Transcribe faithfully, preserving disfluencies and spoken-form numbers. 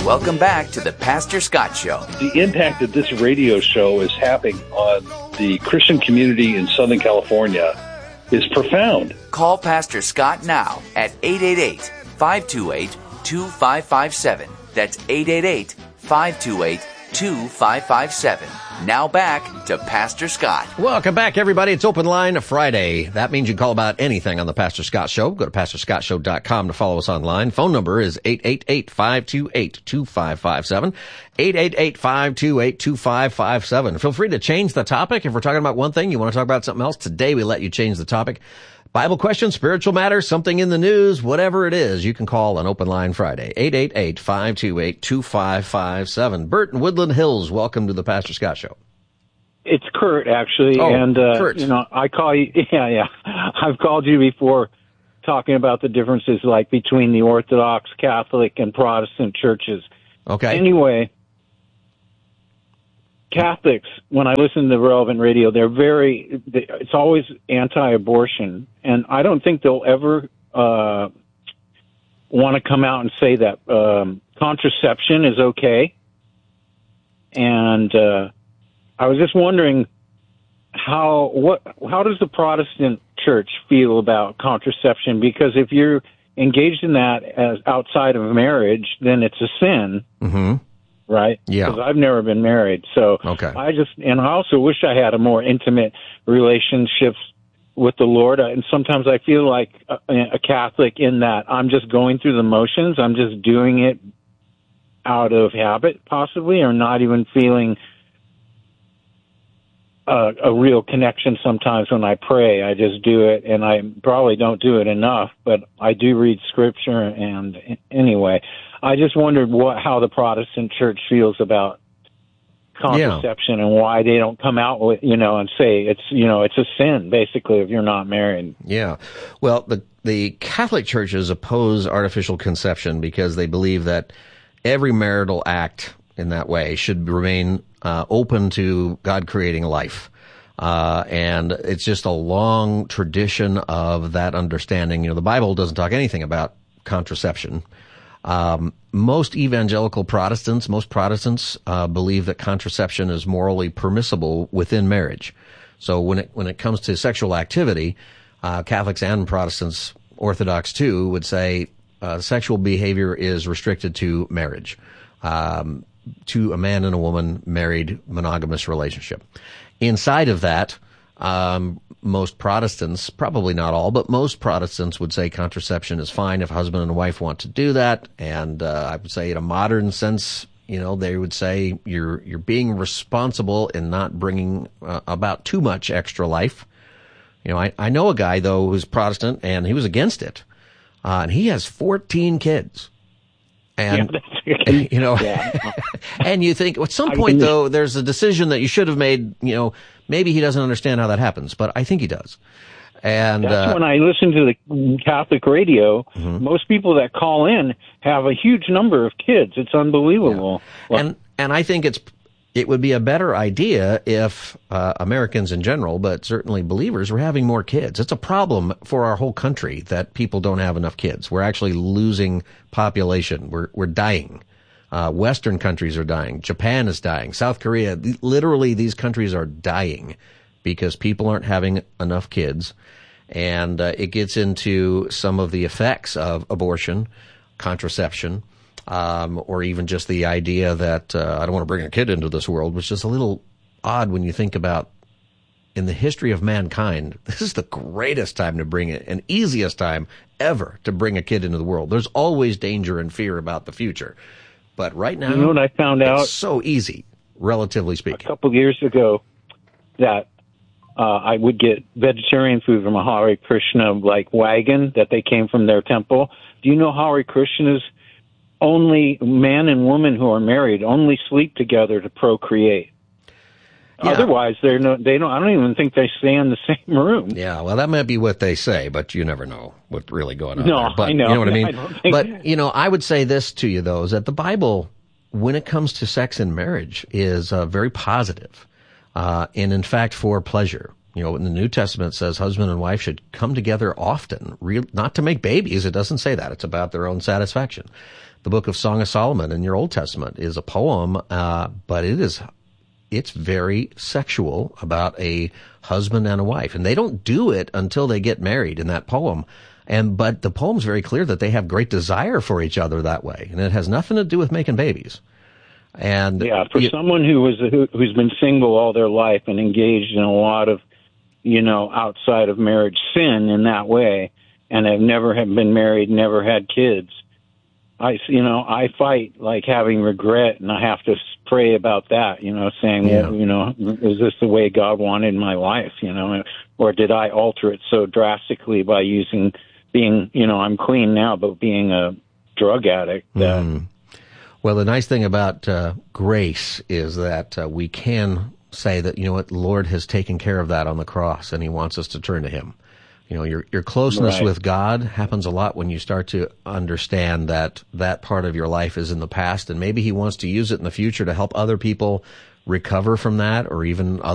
Welcome back to the Pastor Scott Show. The impact that this radio show is having on the Christian community in Southern California is profound. Call Pastor Scott now at eight eight eight, five two eight, two five five seven. That's eight eight eight, five two eight, two five five seven. Now back to Pastor Scott. Welcome back, everybody. It's Open Line Friday. That means you can call about anything on the Pastor Scott Show. Go to pastor scott show dot com to follow us online. Phone number is eight eight eight, five two eight, two five five seven. eight eight eight, five two eight, two five five seven. Feel free to change the topic. If we're talking about one thing, you want to talk about something else, today we let you change the topic. Bible questions, spiritual matters, something in the news, whatever it is, you can call on Open Line Friday. eight eight eight, five two eight, two five five seven. Bert in Woodland Hills, welcome to the Pastor Scott Show. It's Kurt, actually, oh, and uh, Kurt. you know, I call you. Yeah, yeah. I've called you before, talking about the differences, like between the Orthodox, Catholic, and Protestant churches. Okay. Anyway, Catholics, when I listen to Relevant Radio, they're very. They, it's always anti-abortion, and I don't think they'll ever uh, want to come out and say that um, contraception is okay. And uh, I was just wondering how what how does the Protestant church feel about contraception? Because if you're engaged in that as outside of marriage, then it's a sin, mm-hmm. right? Yeah. Because I've never been married, so okay. I just and I also wish I had a more intimate relationships with the Lord. And sometimes I feel like a, a Catholic in that I'm just going through the motions. I'm just doing it out of habit, possibly, or not even feeling uh, a real connection sometimes when I pray. I just do it, and I probably don't do it enough, but I do read Scripture. And anyway, I just wondered what how the Protestant church feels about contraception, yeah. and why they don't come out with, you know, and say it's, you know, it's a sin, basically, if you're not married. Yeah. Well, the the Catholic churches oppose artificial conception because they believe that every marital act in that way should remain uh, open to God creating life. Uh, and it's just a long tradition of that understanding. You know, the Bible doesn't talk anything about contraception. Um, most evangelical Protestants, most Protestants, uh, believe that contraception is morally permissible within marriage. So when it, when it comes to sexual activity, uh, Catholics and Protestants, Orthodox too, would say, uh, sexual behavior is restricted to marriage, um, to a man and a woman married monogamous relationship. Inside of that, um, most Protestants, probably not all, but most Protestants would say contraception is fine if husband and wife want to do that. And uh, I would say in a modern sense, you know, they would say you're you're being responsible in not bringing uh, about too much extra life. You know, I, I know a guy, though, who's Protestant, and he was against it. Uh, and he has fourteen kids. And, yeah, you know, yeah. and you think at some point, though, there's a decision that you should have made, you know, maybe he doesn't understand how that happens, but I think he does. And that's uh, when I listen to the Catholic radio. Mm-hmm. Most people that call in have a huge number of kids. It's unbelievable. Yeah. Well, and and I think it's it would be a better idea if uh, Americans in general, but certainly believers, were having more kids. It's a problem for our whole country that people don't have enough kids. We're actually losing population. We're we're dying. Uh, Western countries are dying. Japan is dying. South Korea, literally these countries are dying because people aren't having enough kids. And uh, it gets into some of the effects of abortion, contraception, um, or even just the idea that uh, I don't want to bring a kid into this world, which is a little odd when you think about in the history of mankind, this is the greatest time to bring it, and easiest time ever to bring a kid into the world. There's always danger and fear about the future. But right now, you know what I found out? It's so easy, relatively speaking. A couple of years ago, that uh, I would get vegetarian food from a Hare Krishna like wagon that they came from their temple. Do you know Hare Krishnas only man and woman who are married only sleep together to procreate? Yeah. Otherwise, they're no, they don't. I don't even think they stay in the same room. Yeah, well, that might be what they say, but you never know what's really going on. No, there. But, I know. You know what I mean? I don't think... But you know, I would say this to you though: is that the Bible, when it comes to sex and marriage, is uh, very positive, uh, and in fact for pleasure. You know, in the New Testament it says husband and wife should come together often, real, not to make babies. It doesn't say that. It's about their own satisfaction. The book of Song of Solomon in your Old Testament is a poem, uh, but it is, it's very sexual about a husband and a wife. And they don't do it until they get married in that poem. And, but the poem's very clear that they have great desire for each other that way. And it has nothing to do with making babies. And yeah, for you, someone who was, who, who's been single all their life and engaged in a lot of, you know, outside of marriage sin in that way, and have never have been married, never had kids, I, you know, I fight like having regret, and I have to pray about that, you know, saying, yeah. well, you know, is this the way God wanted my life, you know, or did I alter it so drastically by using, being, you know, I'm clean now, but being a drug addict that. Mm. Well, the nice thing about uh, grace is that uh, we can say that, you know what, the Lord has taken care of that on the cross, and he wants us to turn to him. You know, your your closeness right. with God happens a lot when you start to understand that that part of your life is in the past, and maybe he wants to use it in the future to help other people recover from that, or even